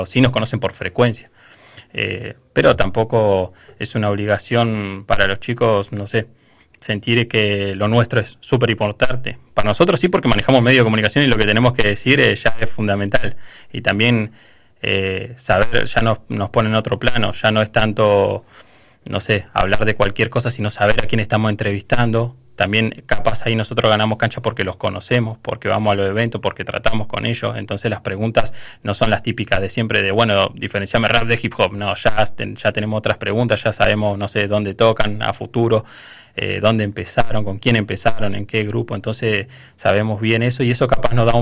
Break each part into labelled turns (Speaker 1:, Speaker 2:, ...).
Speaker 1: sí nos conocen por frecuencia. Pero tampoco es una obligación para los chicos, no sé, sentir que lo nuestro es súper importante. Para nosotros sí, porque manejamos medio de comunicación y lo que tenemos que decir ya es fundamental. Y también saber, ya nos pone en otro plano, ya no es tanto, no sé, hablar de cualquier cosa, sino saber a quién estamos entrevistando. También capaz ahí nosotros ganamos cancha porque los conocemos, porque vamos a los eventos, porque tratamos con ellos. Entonces las preguntas no son las típicas de siempre de, bueno, diferenciame rap de hip hop. No, ya tenemos otras preguntas, ya sabemos, no sé, dónde tocan a futuro, dónde empezaron, con quién empezaron, en qué grupo. Entonces sabemos bien eso y eso capaz nos da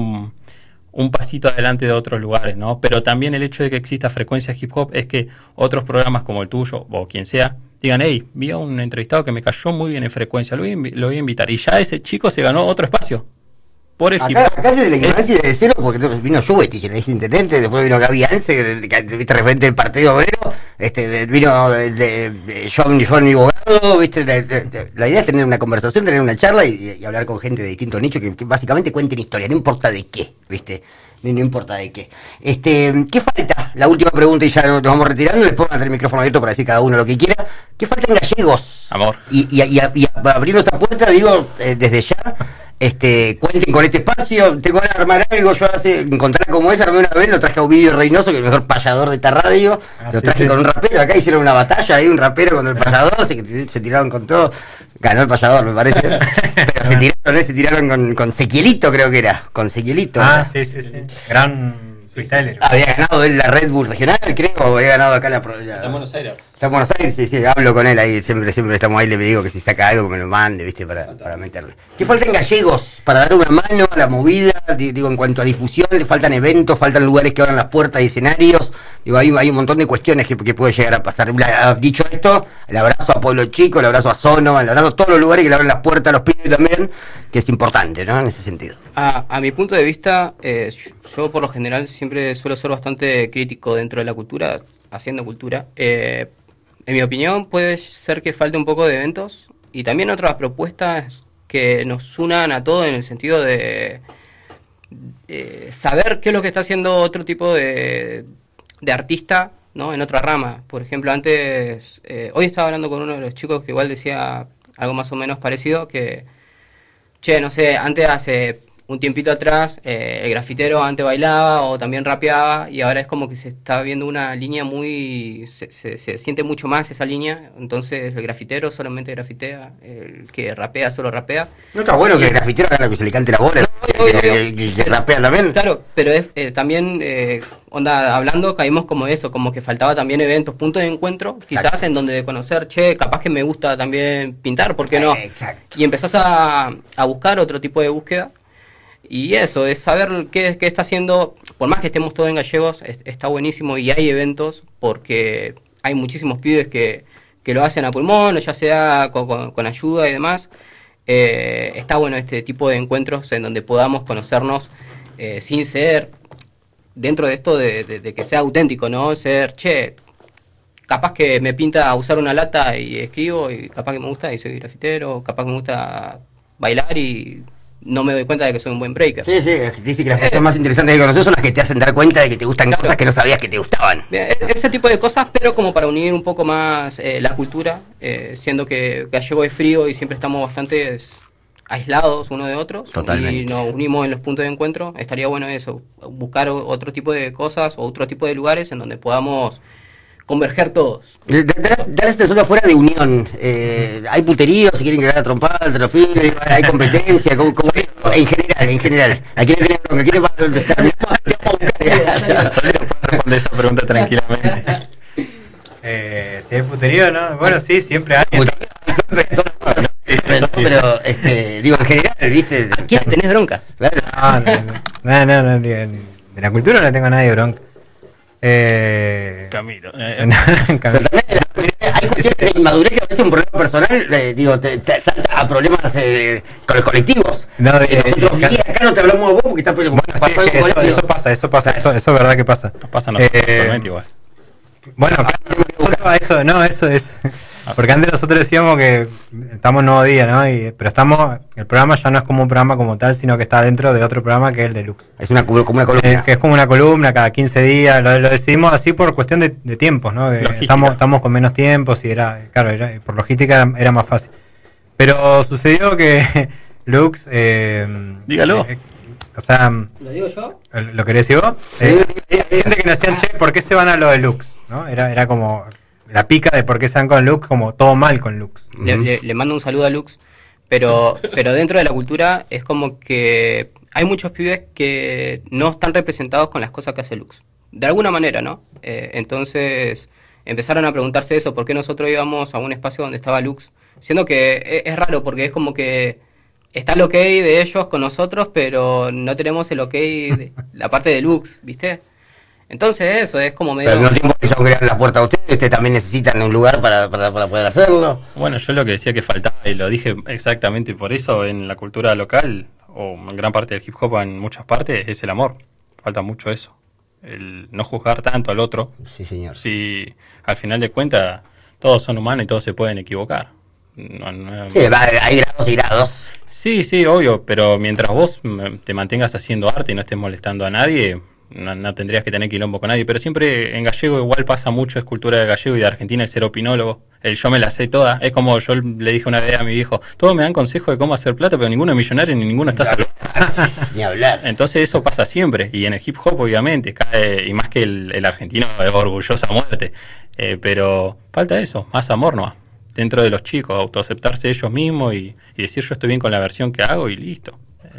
Speaker 1: un pasito adelante de otros lugares, ¿no? Pero también el hecho de que exista Frecuencia Hip Hop es que otros programas como el tuyo o quien sea digan, hey, vi a un entrevistado que me cayó muy bien en Frecuencia, lo voy a invitar. Y ya ese chico se ganó otro espacio. Por el
Speaker 2: acá es de la ignorancia de cero, porque vino Juvetich, el intendente, después vino Gaby Anse, referente del Partido Obrero, vino Johnny Bogado, ¿viste? La idea es tener una conversación, tener una charla y hablar con gente de distintos nichos que básicamente cuenten historia, no importa de qué, ¿viste? No importa de qué. ¿Qué falta? La última pregunta y ya nos vamos retirando, después vamos a tener el micrófono abierto para decir cada uno lo que quiera. ¿Qué falta en Gallegos?
Speaker 1: Amor.
Speaker 2: Y abriendo esa puerta, digo, desde ya, cuenten con este espacio, tengo ganas de armar algo, yo encontrar como es, armé una vez, lo traje a Ovidio Reynoso, que es el mejor payador de esta radio, lo traje con un rapero, acá hicieron una batalla ahí, un rapero contra el payador, se tiraron con todo, ganó el payador me parece, pero se tiraron con Sequielito creo que era, con Sequielito.
Speaker 3: Sí, gran freestyler.
Speaker 2: Había ganado él la Red Bull regional, creo, o había ganado acá
Speaker 1: Está en Buenos Aires.
Speaker 2: Está en Buenos Aires, sí, hablo con él ahí, siempre estamos ahí, le digo que si saca algo que me lo mande, viste, para meterle. ¿Qué falta en Gallegos para dar una mano a la movida? Digo, en cuanto a difusión, le faltan eventos, faltan lugares que abran las puertas y escenarios, digo, hay un montón de cuestiones que puede llegar a pasar. Dicho esto, el abrazo a Pueblo Chico, el abrazo a Sono, el abrazo a todos los lugares que le abren las puertas a los pibes también, que es importante, ¿no? En ese sentido.
Speaker 4: A mi punto de vista, yo por lo general siempre suelo ser bastante crítico dentro de la cultura, haciendo cultura. En mi opinión puede ser que falte un poco de eventos y también otras propuestas que nos unan a todos en el sentido de saber qué es lo que está haciendo otro tipo de artista, ¿no? En otra rama. Por ejemplo, antes, hoy estaba hablando con uno de los chicos que igual decía algo más o menos parecido, que, no sé, antes hace un tiempito atrás, el grafitero antes bailaba o también rapeaba y ahora es como que se está viendo una línea muy... Se siente mucho más esa línea, entonces el grafitero solamente grafitea, el que rapea solo rapea.
Speaker 2: No está bueno que el grafitero haga lo que se le cante la bola, que rapea también.
Speaker 4: Claro, pero es también, hablando, caímos como eso, como que faltaba también eventos, puntos de encuentro, quizás exacto, en donde conocer, capaz que me gusta también pintar, ¿por qué no? Exacto. Y empezás a buscar otro tipo de búsqueda. Y eso, es saber qué está haciendo, por más que estemos todos en Gallegos, está buenísimo y hay eventos porque hay muchísimos pibes que lo hacen a pulmón, ya sea con ayuda y demás. Está bueno este tipo de encuentros en donde podamos conocernos sin ser, dentro de esto de que sea auténtico, ¿no? Ser, capaz que me pinta usar una lata y escribo y capaz que me gusta y soy grafitero, capaz que me gusta bailar y... no me doy cuenta de que soy un buen breaker.
Speaker 2: Sí, dice que las cosas más interesantes que conoces son las que te hacen dar cuenta de que te gustan cosas que no sabías que te gustaban.
Speaker 4: Ese tipo de cosas, pero como para unir un poco más la cultura, siendo que Gallego es frío y siempre estamos bastante aislados uno de otros. Totalmente. Y nos unimos en los puntos de encuentro. Estaría bueno eso, buscar otro tipo de cosas o otro tipo de lugares en donde podamos converger todos.
Speaker 2: Dar esta zona fuera de unión. Hay puterío, se quieren quedar a trompar entre los pibes, hay competencia, como en general. ¿A quién le tiene bronca? ¿Quién va a contestar?
Speaker 1: Solito puede responder esa pregunta tranquilamente.
Speaker 3: Si hay puterío, ¿no? Bueno, sí, siempre hay.
Speaker 2: Pero, digo, en general, ¿viste?
Speaker 4: ¿A quién tenés bronca?
Speaker 3: Claro. No, de la cultura no tengo a nadie bronca.
Speaker 1: Camino.
Speaker 2: Hay cuestiones de inmadurez que a veces un problema personal, te salta a problemas con los colectivos. Acá no te hablamos de vos porque está
Speaker 3: bueno, eso pasa, eso es verdad que pasa.
Speaker 1: Nos pasa nosotros actualmente igual.
Speaker 3: Bueno, eso es Porque antes nosotros decíamos que estamos en Nuevo Día, ¿no? Pero el programa ya no es como un programa como tal, sino que está dentro de otro programa que es el Deluxe.
Speaker 2: Es como una columna.
Speaker 3: Que es como una columna cada 15 días. Lo decidimos así por cuestión de tiempos, ¿no? Estamos con menos tiempos y por logística era más fácil. Pero sucedió que Lux...
Speaker 1: Dígalo.
Speaker 4: O sea, ¿lo digo yo?
Speaker 3: ¿Lo querés decir vos? Hay gente que nos decían, che, ¿por qué se van a lo de Lux? ¿No? Era como la pica de por qué se van con Lux, como todo mal con Lux.
Speaker 4: Le mando un saludo a Lux, pero dentro de la cultura es como que hay muchos pibes que no están representados con las cosas que hace Lux. De alguna manera, ¿no? Entonces empezaron a preguntarse eso, ¿por qué nosotros íbamos a un espacio donde estaba Lux? Siendo que es raro, porque es como que está el ok de ellos con nosotros, pero no tenemos el ok de la parte de Lux, ¿viste? Entonces eso es como medio...
Speaker 2: Pero no tiempo que ellos crean la puerta a ustedes también necesitan un lugar para poder hacerlo.
Speaker 1: Bueno, yo lo que decía que faltaba, y lo dije exactamente por eso, en la cultura local, o en gran parte del hip hop en muchas partes, es el amor. Falta mucho eso. El no juzgar tanto al otro.
Speaker 2: Sí, señor.
Speaker 1: Si al final de cuentas todos son humanos y todos se pueden equivocar.
Speaker 2: Sí, hay grados y grados.
Speaker 1: Sí, obvio, pero mientras vos te mantengas haciendo arte y no estés molestando a nadie, no tendrías que tener quilombo con nadie. Pero siempre en gallego igual pasa mucho, es cultura de gallego y de Argentina el ser opinólogo. El yo me la sé toda. Es como yo le dije una vez a mi viejo, todos me dan consejos de cómo hacer plata, pero ninguno es millonario ni ninguno está salvado.
Speaker 2: Ni hablar.
Speaker 1: Entonces eso pasa siempre. Y en el hip hop obviamente, y más que el argentino es orgulloso a muerte. Pero falta eso, más amor nomás. Dentro de los chicos, autoaceptarse ellos mismos y decir yo estoy bien con la versión que hago y listo.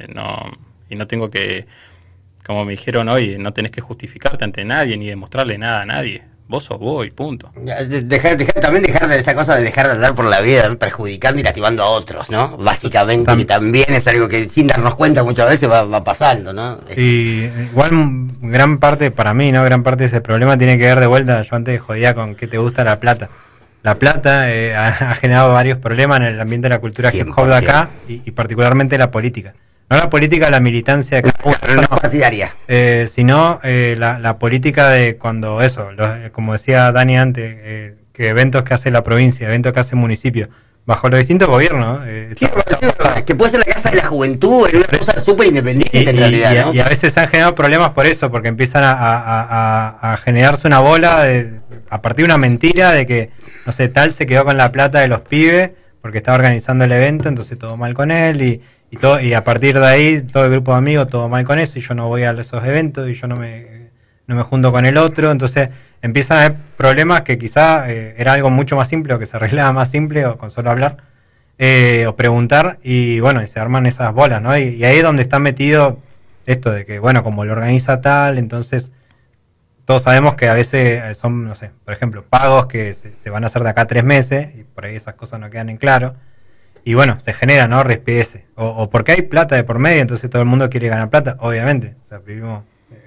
Speaker 1: Y no tengo que, como me dijeron hoy, no tenés que justificarte ante nadie ni demostrarle nada a nadie. Vos sos vos y punto.
Speaker 2: Dejar de esta cosa de dejar de andar por la vida perjudicando y lastimando a otros, ¿no? Básicamente, que también es algo que sin darnos cuenta muchas veces va pasando, ¿no?
Speaker 3: Y igual gran parte, para mí, ¿no? Gran parte de ese problema tiene que ver de vuelta, yo antes jodía con que te gusta la plata. La plata ha generado varios problemas en el ambiente de la cultura hip hop de acá y particularmente la política. No la política, la militancia de cada uno,
Speaker 2: no partidaria.
Speaker 3: Sino la política de cuando como decía Dani antes, que eventos que hace la provincia, eventos que hace el municipio, bajo los distintos gobiernos.
Speaker 2: Que puede ser la casa de la juventud, en una cosa súper independiente en realidad, ¿no?
Speaker 3: Y a veces se han generado problemas por eso, porque empiezan a generarse una bola a partir de una mentira de que, no sé, tal se quedó con la plata de los pibes porque estaba organizando el evento, entonces todo mal con él y a partir de ahí todo el grupo de amigos todo mal con eso y yo no voy a esos eventos y yo no me junto con el otro, entonces empiezan a haber problemas que quizá era algo mucho más simple o que se arreglaba más simple o con solo hablar o preguntar y bueno, y se arman esas bolas, ¿no? Y ahí es donde está metido esto de que, bueno, como lo organiza tal, entonces todos sabemos que a veces son, no sé, por ejemplo, pagos que se van a hacer de acá a 3 meses y por ahí esas cosas no quedan en claro. Y bueno, se genera, ¿no? Rispidez. O porque hay plata de por medio, entonces todo el mundo quiere ganar plata, obviamente. O sea, vivimos...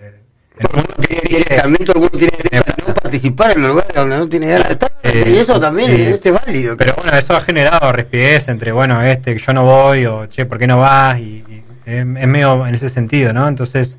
Speaker 2: también todo el mundo tiene derecho a no participar en los lugares donde no tiene ganas de estar. Y eso también es válido.
Speaker 3: Pero bueno, eso ha generado rispidez entre, bueno, que yo no voy, o che, ¿por qué no vas? Y es medio en ese sentido, ¿no? Entonces...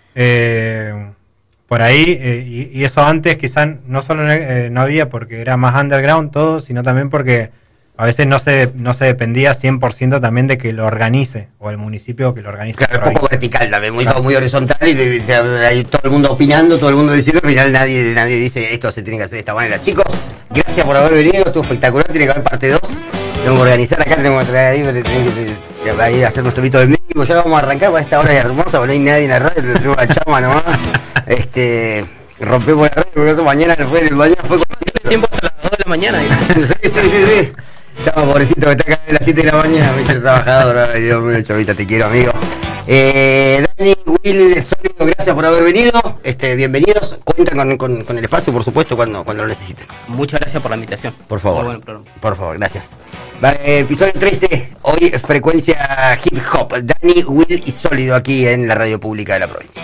Speaker 3: por ahí, y eso antes quizás no solo no había porque era más underground todo, sino también porque a veces no se dependía 100% también de que lo organice, o el municipio que lo organice.
Speaker 2: Claro, un poco vertical también, muy horizontal, y hay todo el mundo opinando, todo el mundo diciendo, al final nadie dice esto se tiene que hacer de esta manera. Chicos, gracias por haber venido, estuvo espectacular, tiene que haber parte 2, tenemos que organizar acá, tenemos que traer ahí, hacer nuestro mito de México, ya lo vamos a arrancar para esta hora hermosa, porque no hay nadie en la radio, tenemos la chama nomás. Rompemos la radio porque eso mañana fue
Speaker 4: con tiempo hasta las 2 de la mañana.
Speaker 2: Sí. Chama, pobrecito que está acá a las 7 de la mañana, Mr. Trabajador. Ay, Dios mío, chavita, te quiero, amigo. Dani, Will, Sólido, gracias por haber venido. Bienvenidos. Cuentan con el espacio, por supuesto, cuando lo necesiten.
Speaker 4: Muchas gracias por la invitación.
Speaker 2: Por favor. Por favor, gracias. Episodio 13, hoy frecuencia hip hop. Dani, Will y Sólido aquí en la radio pública de la provincia.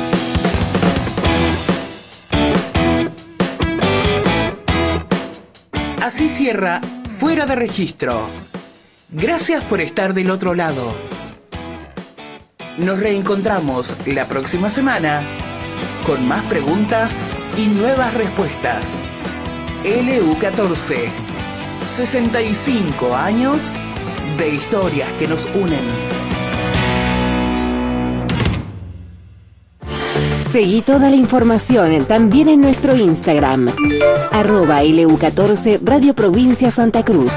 Speaker 5: Así cierra Fuera de Registro. Gracias por estar del otro lado. Nos reencontramos la próxima semana con más preguntas y nuevas respuestas. LU14, 65 años de historias que nos unen.
Speaker 6: Seguí toda la información también en nuestro Instagram, @LU14 Radio Provincia Santa Cruz.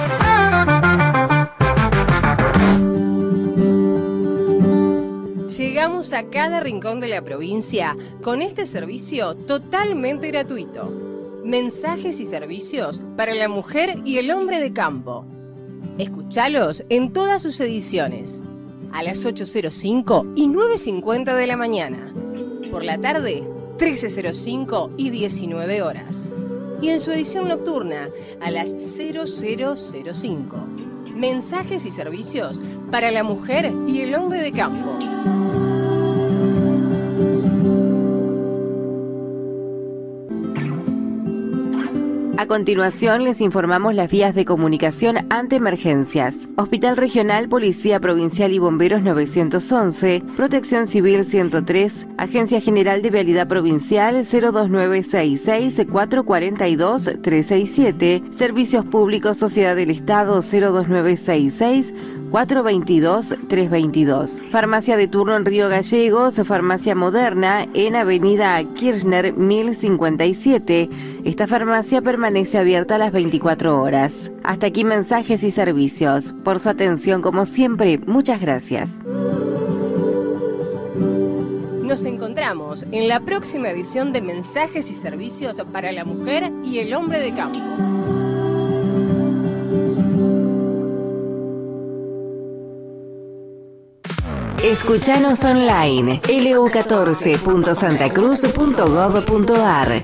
Speaker 7: Llegamos a cada rincón de la provincia con este servicio totalmente gratuito. Mensajes y servicios para la mujer y el hombre de campo. Escuchalos en todas sus ediciones, a las 8:05 y 9:50 de la mañana. Por la tarde, 13:05 y 19 horas. Y en su edición nocturna, a las 00:05. Mensajes y servicios para la mujer y el hombre de campo.
Speaker 6: A continuación les informamos las vías de comunicación ante emergencias. Hospital Regional, Policía Provincial y Bomberos 911, Protección Civil 103, Agencia General de Vialidad Provincial 02966 442 367, Servicios Públicos Sociedad del Estado 02966 422 322. Farmacia de turno en Río Gallegos, Farmacia Moderna en Avenida Kirchner 1057. Esta farmacia permanece abierta a las 24 horas. Hasta aquí mensajes y servicios. Por su atención, como siempre, muchas gracias.
Speaker 7: Nos encontramos en la próxima edición de Mensajes y Servicios para la Mujer y el Hombre de Campo.
Speaker 6: Escuchanos online, lu14.santacruz.gov.ar.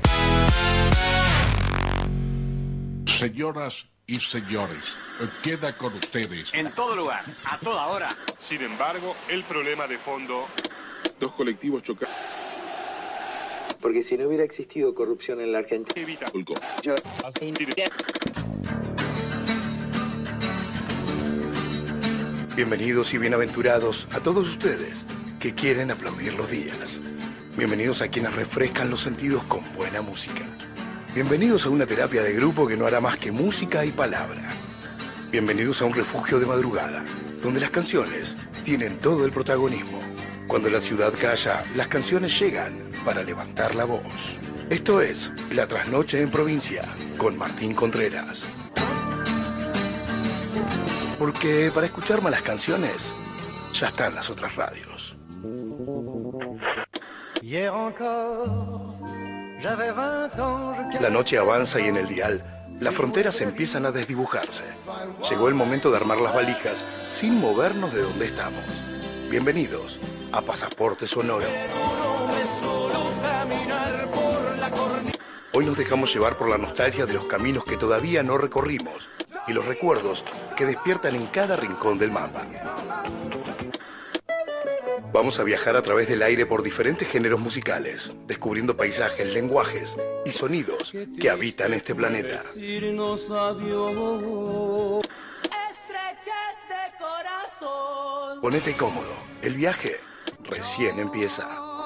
Speaker 8: Señoras y señores, queda con ustedes.
Speaker 9: En todo lugar, a toda hora.
Speaker 10: Sin embargo, el problema de fondo... Dos colectivos chocaron.
Speaker 11: Porque si no hubiera existido corrupción en la Argentina...
Speaker 10: Evita.
Speaker 12: Bienvenidos y bienaventurados a todos ustedes que quieren aplaudir los días. Bienvenidos a quienes refrescan los sentidos con buena música. Bienvenidos a una terapia de grupo que no hará más que música y palabra. Bienvenidos a un refugio de madrugada, donde las canciones tienen todo el protagonismo. Cuando la ciudad calla, las canciones llegan para levantar la voz. Esto es La Trasnoche en Provincia, con Martín Contreras. Porque para escuchar malas canciones, ya están las otras radios. La noche avanza y en el dial, las fronteras empiezan a desdibujarse. Llegó el momento de armar las valijas sin movernos de donde estamos. Bienvenidos a Pasaporte Sonoro. Hoy nos dejamos llevar por la nostalgia de los caminos que todavía no recorrimos y los recuerdos que despiertan en cada rincón del mapa. Vamos a viajar a través del aire por diferentes géneros musicales, descubriendo paisajes, lenguajes y sonidos que habitan este planeta. Ponete cómodo, el viaje recién empieza.